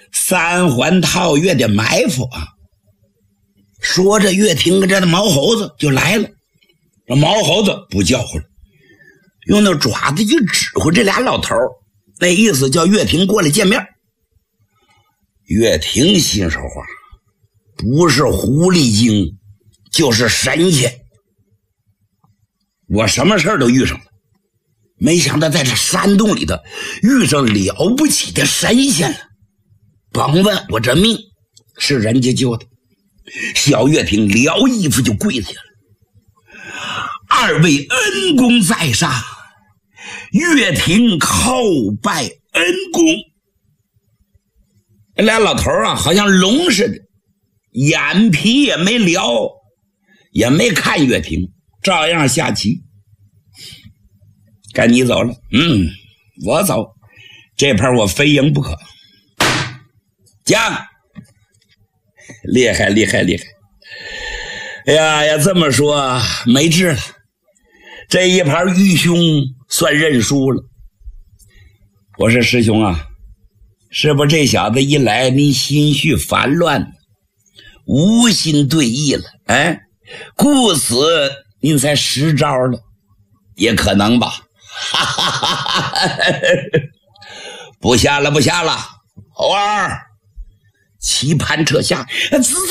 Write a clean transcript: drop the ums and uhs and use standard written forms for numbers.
三环套月的埋伏啊。说着，岳霆跟这的毛猴子就来了。这毛猴子不叫唤了，用那爪子就指挥这俩老头，那意思叫岳霆过来见面。岳霆心说话，不是狐狸精就是神仙，我什么事都遇上了。没想到在这山洞里头遇上了不起的神仙了，甭问我这命是人家救的。小岳霆撩衣服就跪下了，二位恩公在上，岳霆叩拜恩公。这俩老头啊，好像聋似的，眼皮也没撩，也没看岳霆，照样下棋。该你走了，我走，这盘我非赢不可。将，厉害厉害厉害！哎呀呀，这么说没治了，这一盘玉兄算认输了。我说师兄啊，是不这小子一来您心绪烦乱，无心对弈了，哎，故此您才失招了，也可能吧。哈哈哈哈，不下了不下了，猴儿，棋盘撤下，